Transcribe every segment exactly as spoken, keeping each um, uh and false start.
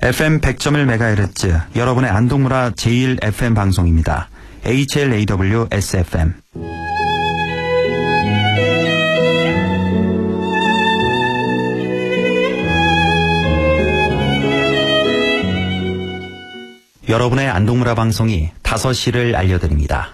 에프엠 백 점 일 메가헤르츠 여러분의 안동문화 제일 에프엠 방송입니다. 에이치엘에이더블유에스에프엠. 여러분의 안동문화 방송이 다섯 시를 알려드립니다.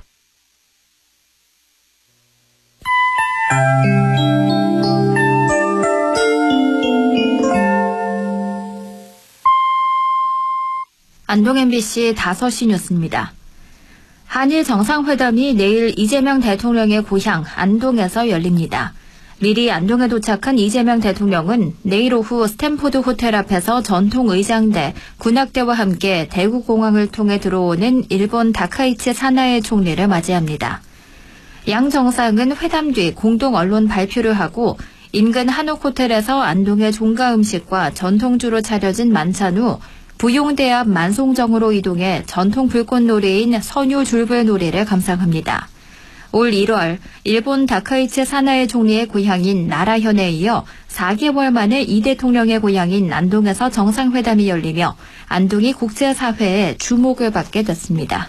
안동 엠비씨 다섯 시 뉴스입니다. 한일 정상회담이 내일 이재명 대통령의 고향 안동에서 열립니다. 미리 안동에 도착한 이재명 대통령은 내일 오후 스탠포드 호텔 앞에서 전통 의장대, 군악대와 함께 대구공항을 통해 들어오는 일본 다카이치 사나에 총리를 맞이합니다. 양 정상은 회담 뒤 공동 언론 발표를 하고 인근 한옥호텔에서 안동의 종가 음식과 전통주로 차려진 만찬 후 부용대 앞 만송정으로 이동해 전통 불꽃놀이인 선유 줄불놀이를 감상합니다. 올 일월 일본 다카이치 사나에 총리의 고향인 나라현에 이어 사 개월 만에 이 대통령의 고향인 안동에서 정상회담이 열리며 안동이 국제사회의 주목을 받게 됐습니다.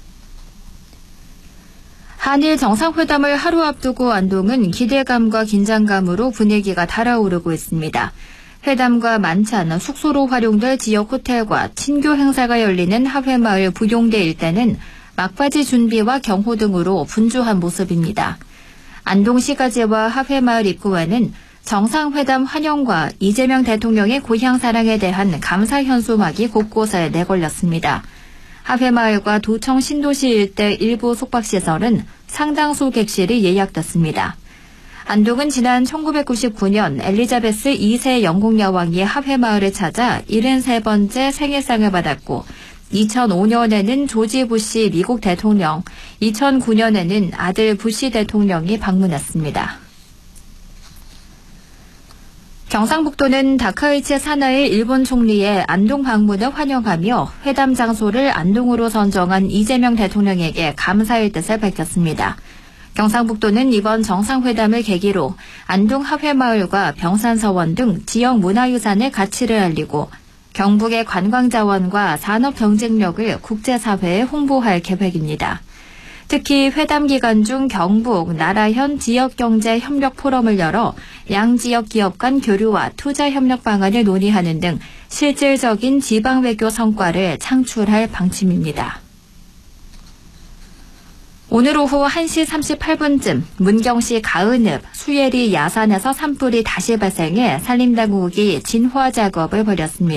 한일 정상회담을 하루 앞두고 안동은 기대감과 긴장감으로 분위기가 달아오르고 있습니다. 회담과 만찬, 숙소로 활용될 지역 호텔과 친교 행사가 열리는 하회마을 부용대 일대는 막바지 준비와 경호 등으로 분주한 모습입니다. 안동시가지와 하회마을 입구에는 정상회담 환영과 이재명 대통령의 고향 사랑에 대한 감사 현수막이 곳곳에 내걸렸습니다. 하회마을과 도청 신도시 일대 일부 숙박시설은 상당수 객실이 예약됐습니다. 안동은 지난 천구백구십구 년 엘리자베스 이 세 영국 여왕이 하회마을을 찾아 칠십삼 번째 생일상을 받았고 이천오 년에는 조지 부시 미국 대통령, 이천구 년에는 아들 부시 대통령이 방문했습니다. 경상북도는 다카이치 사나에 일본 총리의 안동 방문을 환영하며 회담 장소를 안동으로 선정한 이재명 대통령에게 감사의 뜻을 밝혔습니다. 경상북도는 이번 정상회담을 계기로 안동 하회마을과 병산서원 등 지역 문화유산의 가치를 알리고 경북의 관광자원과 산업 경쟁력을 국제사회에 홍보할 계획입니다. 특히 회담 기간 중 경북, 나라현 지역경제협력 포럼을 열어 양 지역 기업 간 교류와 투자 협력 방안을 논의하는 등 실질적인 지방외교 성과를 창출할 방침입니다. 오늘 오후 한 시 삼십팔 분쯤 문경시 가은읍 수예리 야산에서 산불이 다시 발생해 산림당국이 진화 작업을 벌였습니다.